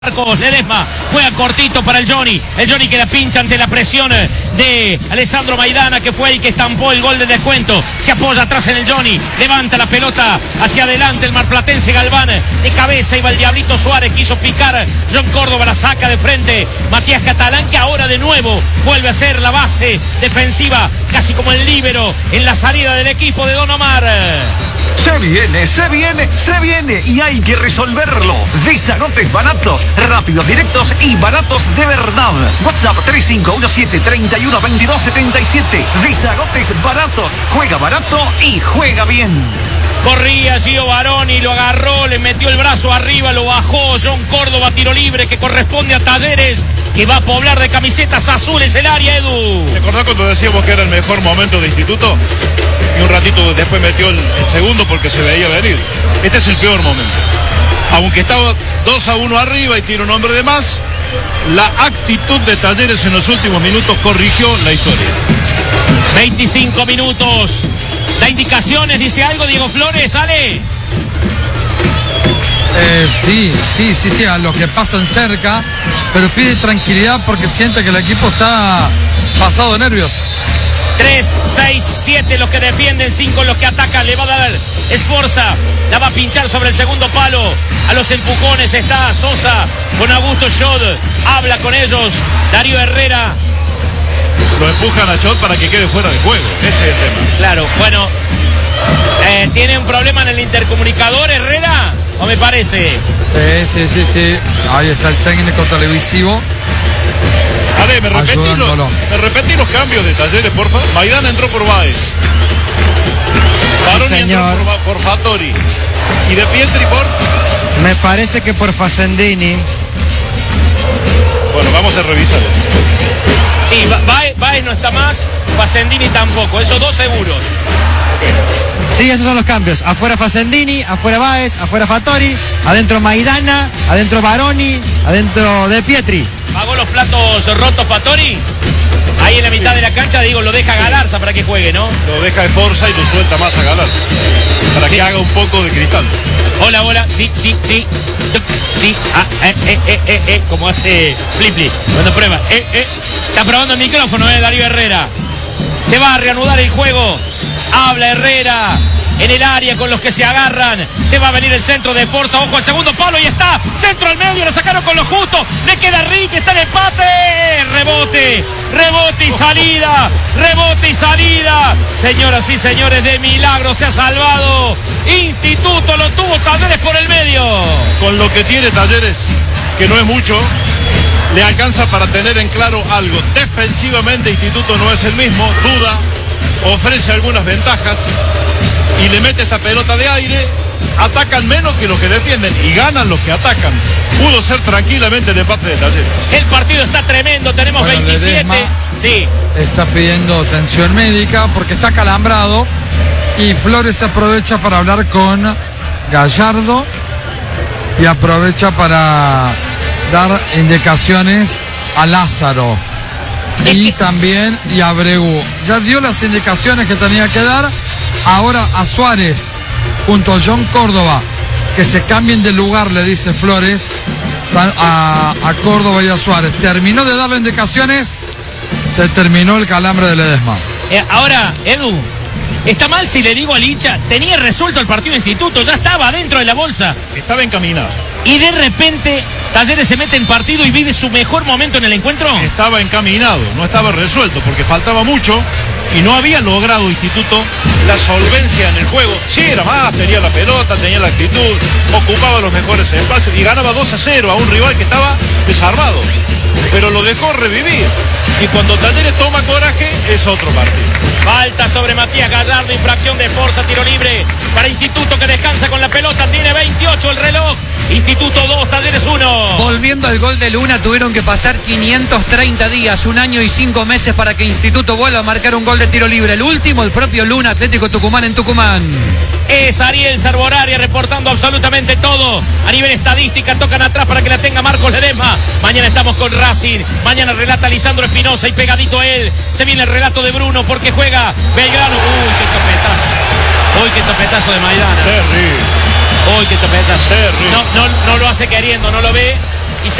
Marcos Ledesma juega cortito para el Johnny que la pincha ante la presión de Alessandro Maidana, que fue el que estampó el gol de descuento. Se apoya atrás en el Johnny, levanta la pelota hacia adelante el marplatense Galván, de cabeza iba el Diablito Suárez, quiso picar John Córdoba, la saca de frente Matías Catalán, que ahora de nuevo vuelve a ser la base defensiva, casi como el líbero en la salida del equipo de Don Omar. Se viene y hay que resolverlo. Desagotes baratos, rápidos, directos y baratos de verdad. WhatsApp 3517-312277. Desagotes baratos, juega barato y juega bien. Corría Gio Baroni, lo agarró, le metió el brazo arriba, lo bajó John Córdoba, tiro libre que corresponde a Talleres, que va a poblar de camisetas azules el área, Edu. ¿Te acordás cuando decíamos que era el mejor momento de Instituto? Y un ratito después metió el segundo porque se veía venir. Este es el peor momento. Aunque estaba 2-1 arriba y tiene un hombre de más, la actitud de Talleres en los últimos minutos corrigió la historia. 25 minutos. Da indicaciones, dice algo Diego Flores, ¿sale? Sí, a los que pasan cerca, pero pide tranquilidad porque siente que el equipo está pasado de nervios. 3, 6, 7 los que defienden, 5 los que atacan, le va a dar Sforza, la va a pinchar sobre el segundo palo, a los empujones está Sosa con Augusto Schott, habla con ellos Darío Herrera. Lo empujan a Schott para que quede fuera de juego, ese es el tema. Claro, bueno, ¿tiene un problema en el intercomunicador Herrera? ¿O me parece? Sí, ahí está el técnico televisivo. Ale, me repetí los cambios de Talleres, por favor. Maidana entró por Báez. Baroni entró por Fattori. Y De Pietri por... Me parece que por Facendini. Bueno, vamos a revisar eso. Sí, Báez no está más, Facendini tampoco, esos dos seguros. Sí, esos son los cambios. Afuera Facendini, afuera Báez, afuera Fattori, adentro Maidana, adentro Baroni, adentro De Pietri. ¿Pagó los platos rotos Fattori? Ahí en la mitad de la cancha, digo, lo deja Galarza para que juegue, ¿no? Lo deja de Forza y lo suelta más a Galarza, para que haga un poco de cristal. Hola, sí. Como hace Flip, cuando prueba. Está probando el micrófono, Darío Herrera. Se va a reanudar el juego. Habla Herrera en el área con los que se agarran. Se va a venir el centro de Forza. Ojo al segundo palo y está. Centro al medio. Lo sacaron con lo justo. Le queda Ricky. Está el empate. Rebote y salida. Señoras y señores, de milagro se ha salvado Instituto. Lo tuvo Talleres por el medio. Con lo que tiene Talleres, que no es mucho, le alcanza para tener en claro algo. Defensivamente Instituto no es el mismo. Duda. Ofrece algunas ventajas y le mete esta pelota de aire. Atacan menos que los que defienden y ganan los que atacan. Pudo ser tranquilamente el empate de Talleres. El partido está tremendo, tenemos 27. Ledesma sí. Está pidiendo atención médica porque está calambrado y Flores aprovecha para hablar con Gallardo y aprovecha para dar indicaciones a Lázaro. Y también y a Bregu. Ya dio las indicaciones que tenía que dar. Ahora a Suárez junto a John Córdoba, que se cambien de lugar, le dice Flores a Córdoba y a Suárez. Terminó de darle indicaciones, se terminó el calambre de Ledesma. Ahora, Edu, está mal si le digo al hincha, tenía resuelto el partido de Instituto, ya estaba dentro de la bolsa. Estaba encaminado. Y de repente Talleres se mete en partido y vive su mejor momento en el encuentro. Estaba encaminado, no estaba resuelto porque faltaba mucho y no había logrado Instituto la solvencia en el juego. Sí, era más, tenía la pelota, tenía la actitud, ocupaba los mejores espacios y ganaba 2-0 a un rival que estaba desarmado. Pero lo dejó revivir. Y cuando Talleres toma coraje, es otro partido. Falta sobre Matías Gallardo, infracción de Forza, tiro libre para Instituto, que descansa con la pelota, tiene 28 el reloj. Instituto 2, Talleres 1. Volviendo al gol de Luna, tuvieron que pasar 530 días, 1 año y 5 meses para que Instituto vuelva a marcar un gol de tiro libre. El último, el propio Luna, Atlético Tucumán en Tucumán. Es Ariel Sarboraria reportando absolutamente todo. A nivel estadística, tocan atrás para que la tenga Marcos Ledesma. Mañana estamos con Racing. Mañana relata Lisandro Espinosa y pegadito a él se viene el relato de Bruno porque juega Belgrano. Uy, qué topetazo de Maidana. Terrible. Uy, qué topetazo. No lo hace queriendo, no lo ve.